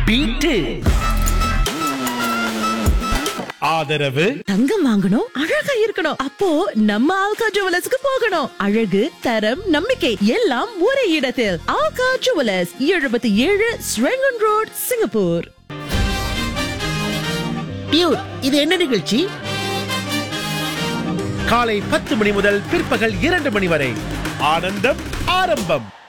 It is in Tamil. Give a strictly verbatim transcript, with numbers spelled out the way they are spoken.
பீட்டு. ஆதரவு தங்கம் வாங்கணும், அழகா இருக்கணும். அப்போ நம்ம ஆல்கா ஜுவல்லர்ஸ்க்கு போகணும். அழகு, தரம், நம்பிக்கை எல்லாம் ஒரே இடத்தில். ஆல்கா ஜுவல்லர்ஸ், எழுபத்தி ஏழு ஸ்ரெங்கன் ரோட், சிங்கப்பூர். டியூட், இது என்ன நிகழ்ச்சி? காலை பத்து மணி முதல் பிற்பகல் இரண்டு மணி வரை ஆனந்தம் ஆரம்பம்.